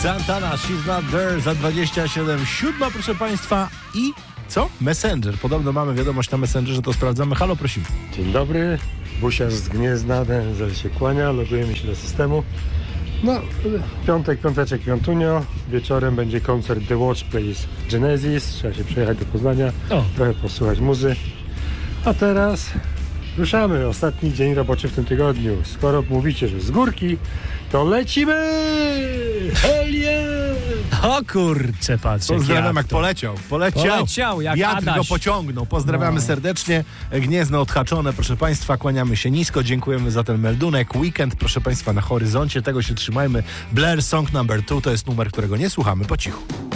Santana, She's Not There za 27. 7, proszę Państwa. I co? Messenger. Podobno mamy wiadomość na Messengerze, to sprawdzamy. Halo, prosimy. Dzień dobry, Busiarz z Gniezna, DNZ się kłania, logujemy się do systemu. No, piąteczek, piątunio, wieczorem będzie koncert The Watch Plays Genesis, trzeba się przejechać do Poznania, trochę posłuchać muzy. A teraz ruszamy, ostatni dzień roboczy w tym tygodniu. Skoro mówicie, że z górki, to lecimy! Hell yeah! O kurczę, patrz. Pozdrawiam, jak poleciał. Poleciał, jak wiatr Adaś. go pociągnął. Pozdrawiamy serdecznie. Gniezno odhaczone, proszę Państwa. Kłaniamy się nisko. Dziękujemy za ten meldunek. Weekend, proszę Państwa, na horyzoncie. Tego się trzymajmy. Blair Song Number 2 to jest numer, którego nie słuchamy po cichu.